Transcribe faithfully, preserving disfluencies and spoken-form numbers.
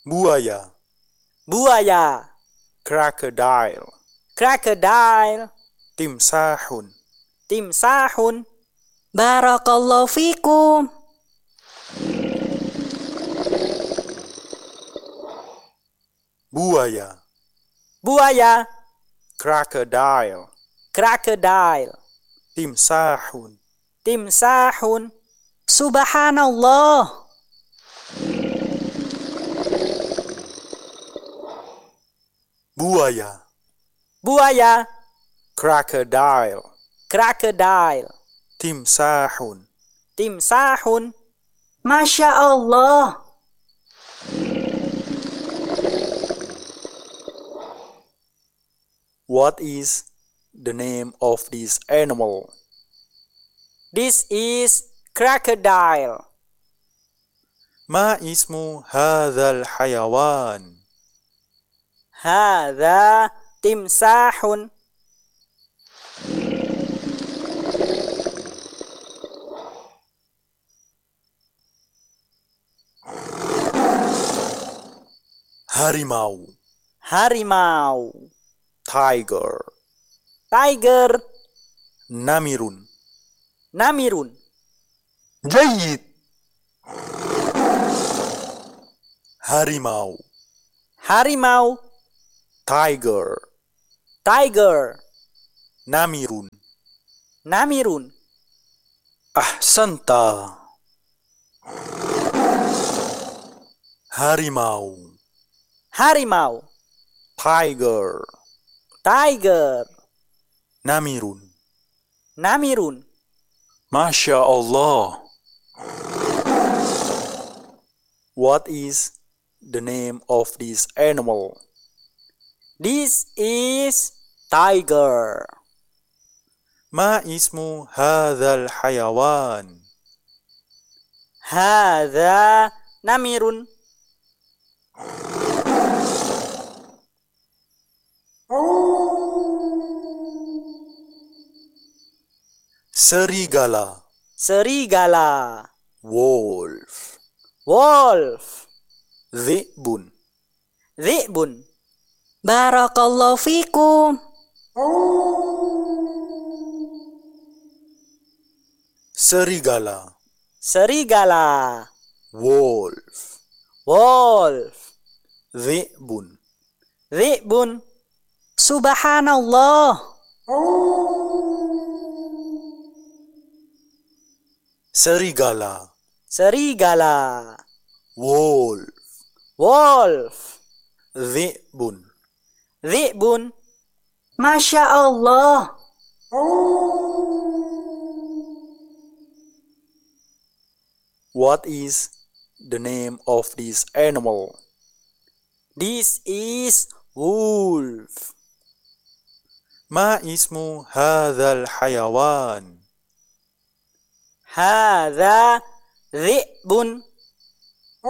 Buaya. Buaya. Crocodile. Crocodile. Timsahun. Timsahun. Barakallahu fikum. Buaya. Buaya. Crocodile. Crocodile. Timsahun. Timsahun. Subhanallah. Buaya. Buaya. Crocodile. Crocodile. Timsahun. Timsahun. Masya Allah. What is the name of this animal? This is crocodile. ما اسم هذا الحيوان؟ هذا تمساح. Harimau. Harimau. Tiger. Tiger. Namirun. Namirun. جيد. Harimau. Harimau. Tiger. Tiger. Namirun. Namirun. Ahsanta. Harimau. Harimau. Tiger. Tiger. Namirun. Namirun. Masya Allah. What is the name of this animal? This is tiger. ما اسم هذا الحيوان؟ هذا نمر. Serigala. Serigala. Wolf. Wolf. Dhi'bun. Dhi'bun. Barakallahu fikum. Serigala. Serigala. Wolf. Wolf. Dhi'bun. Dhi'bun. Subhanallah. Serigala. Serigala. Wolf. Wolf. Dhi'bun. Dhi'bun. Masya Allah. What is the name of this animal? This is wolf. ما اسم هذا الحيوان؟ هذا ذئب.